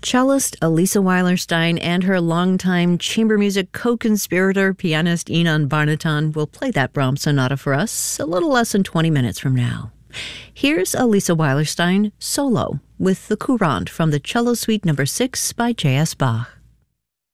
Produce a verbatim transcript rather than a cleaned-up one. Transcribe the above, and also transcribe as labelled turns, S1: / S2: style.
S1: Cellist Elisa Weilerstein and her longtime chamber music co-conspirator, pianist Inon Barnaton, will play that Brahms sonata for us a little less than twenty minutes from now. Here's Elisa Weilerstein solo with the Courante from the Cello Suite number six by J S Bach.